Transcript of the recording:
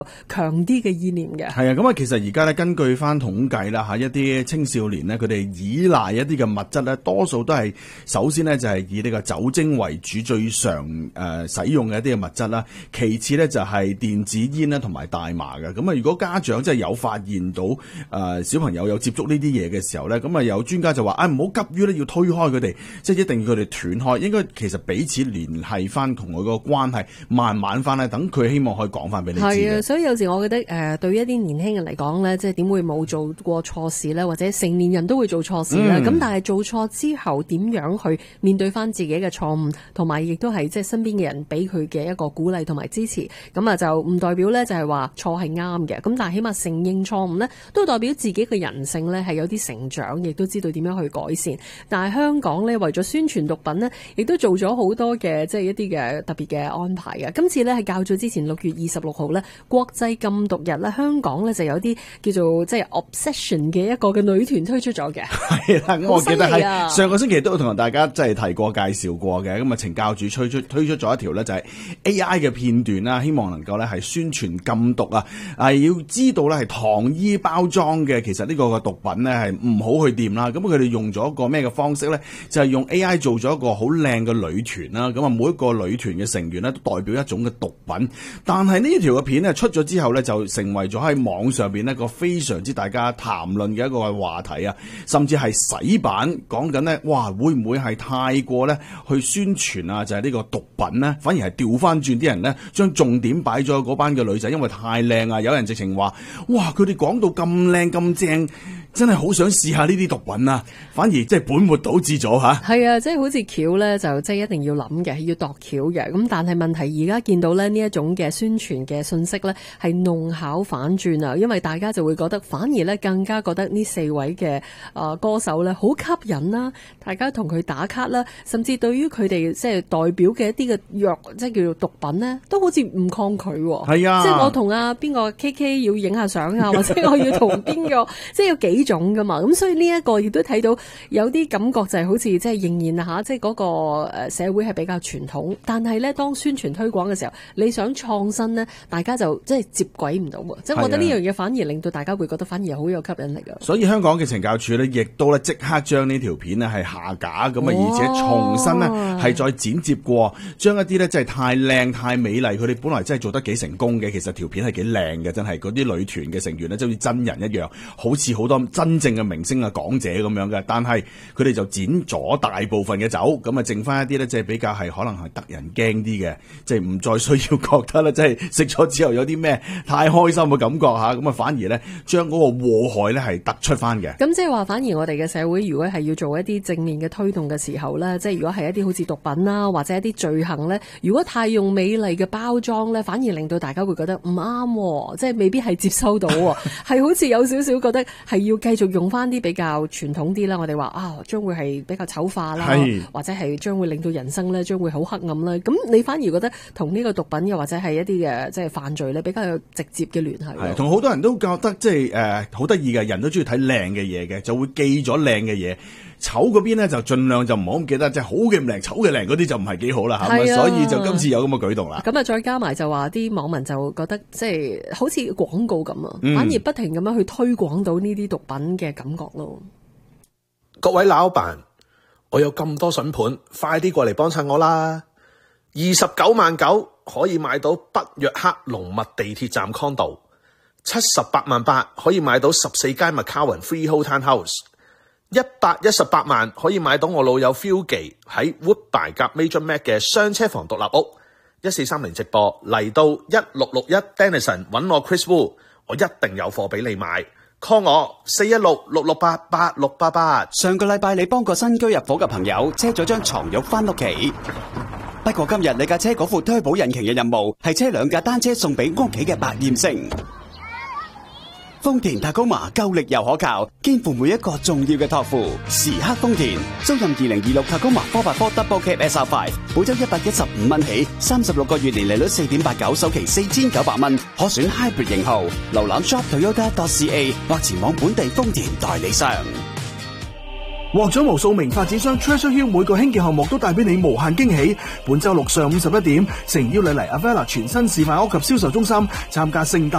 強啲嘅意念嘅。 係啊，咁啊，其實而家咧根據翻統計啦嚇，一啲青少年咧，佢哋依賴一啲嘅物質咧，多數都係首先咧就係以呢個酒精為主，最常使用嘅一啲嘅物質啦。其次咧就係電子煙啦同埋大麻嘅。咁啊，如果家長即係有發現到小朋友有接觸呢啲嘢嘅時候咧，咁啊有專家就話唔好急於咧要推開佢哋，即係一定要佢哋斷開，應該其實彼此聯繫翻同佢個關係，慢慢翻咧，等佢希望可以講翻俾你知嘅。 係啊，所以有時我覺得對於一啲年輕人嚟講咧，即係點會冇做過錯事咧？或者成年人都會做錯事咧。咁但係做錯之後點樣去面對翻自己嘅錯誤，同埋亦都係即係身邊嘅人俾佢嘅一個鼓勵同埋支持。咁啊就唔代表咧就係話錯係啱嘅。咁但係起碼承認錯誤咧，都代表自己嘅人性咧係有啲成長，亦都知道點樣去改善。但係香港咧為咗宣傳毒品咧，亦都做咗好多嘅即係一啲嘅特別嘅安排嘅。今次咧係較早之前6月26號咧國際禁毒日咧，香港咧就有啲叫做即係 Obsession 嘅一個嘅女團推出咗嘅。 係啦，咁我記得係上個星期都同大家即係提過介紹過嘅。咁啊，懲教署推出咗一條咧就係 AI 嘅片段啦，希望能夠咧係宣傳禁毒啊，要知道咧係糖衣包裝嘅，其實呢個嘅毒品咧係唔好去掂啦。咁佢哋用咗一個咩嘅方式咧？就係用 AI 做咗一個好靚嘅女團啦。咁啊，每一個女團嘅成員咧都代表一種嘅毒品。但係呢條嘅片咧出咗之後咧，就成為咗喺網上邊一個非常之大家談論嘅一個話題啊，甚至係洗版講緊咧，哇，會唔會係太過咧去宣傳啊？就係呢個毒品咧，反而係調翻轉啲人咧，將重點擺咗嗰班嘅女仔，因為太靚啊！有人直情話，哇，佢哋講到咁靚咁正，真係好想試下呢啲毒品啊！反而即係本末倒置咗吓。 係啊，即係好似橋咧，就即係一定要諗嘅，要度橋嘅。咁但係問題而家見到咧呢一種嘅宣傳嘅信息咧，係弄巧反轉啊！因為大家就會覺得，反而咧更加覺得呢4位嘅歌手咧好吸引啦，大家同佢打卡啦，甚至對於佢哋即係代表嘅一啲嘅藥，即係叫做毒品咧，都好似唔抗拒。係啊， 即係我同邊個 KK 要影下相啊，或者我要同邊個，即係有幾種噶嘛。咁所以呢一個亦都睇到有啲感覺就係好似即係仍然吓，即係嗰個社會係比較傳統，但係咧當宣傳推廣嘅時候，你想創新咧，大家就即係接軌唔到喎。即係我覺得呢樣嘢反而令到大家會覺得反而好有吸引力啊。 所以香港嘅懲教署咧，亦都咧即刻將呢條片咧係下架咁啊，而且重新咧係再剪接過，將一啲咧真係太靚太美麗，佢哋本來真係做得幾成功嘅，其實條片係幾靚嘅，真係嗰啲女團嘅成員咧，就好似真人一樣，好似好多真正嘅明星啊港姐咁樣嘅，但係佢哋就剪咗大部分嘅走，咁啊剩翻一啲咧，即係比較係可能係得人驚啲嘅，即係唔再需要覺得咧，即係食咗之後有啲咩太開心嘅感覺吓，咁啊反而咧將嗰個禍害咧係突出翻嘅。 咁即係話，反而我哋嘅社會如果係要做一啲正面嘅推動嘅時候咧，即係如果係一啲好似毒品啦，或者一啲罪行咧，如果太用美麗嘅包裝咧，反而令到大家會覺得唔啱，即係未必係接收到，係好似有少少覺得係要繼續用翻啲比較傳統啲啦。我哋話將會係比較醜化啦，或者係將會令到人生咧將會好黑暗啦。咁你反而覺得同呢個毒品又或者係一啲嘅即係犯罪咧比較有直接嘅聯繫。 係同好多人都覺得即係好得意嘅，人都中意睇靚嘅嘢嘅，就會記咗靚嘅嘢。醜嗰邊咧就盡量就唔好咁記得，即係好嘅唔靚，醜嘅靚嗰啲就唔係幾好啦，係咪？所以就今次有咁嘅舉動啦。 咁啊，再加埋就話啲網民就覺得即係好似廣告咁啊，反而不停咁樣去推廣到呢啲毒品嘅感覺咯。 各位老闆，我有咁多筍盤，快啲過嚟幫襯我啦！29.9萬可以買到北約克龍脈地鐵站 condo，78.8萬可以買到14間 McCowan Freehold Townhouse。118萬可以買到我老友 Philgy 喺 Woodbine 夾 Major Mac 嘅雙車房獨立屋。1430直播嚟到1661 Denison 揾我 Chris Wu， 我一定有貨俾你買。call 我416-668-8688。 上個禮拜你幫個新居入伙嘅朋友車咗張床褥翻屋企，不過今日你架車嗰副turbo引擎嘅任務係車2架單車送俾屋企嘅百厭星。豐田塔高馬夠力又可靠，肩負每一個重要嘅託付。時刻豐田，租賃2026塔高馬 4x4 Double Cab SR5，保州115蚊起，36個月年利率4.89，首期4900蚊，可選 Hybrid 型號。瀏覽 shop Toyota.ca 或前往本地豐田代理商。 獲獎無數名發展商 Treasure Hill 每個興建項目都帶俾你無限驚喜。本周六上午11點，誠邀你嚟 Avella 全新示範屋及銷售中心參加盛大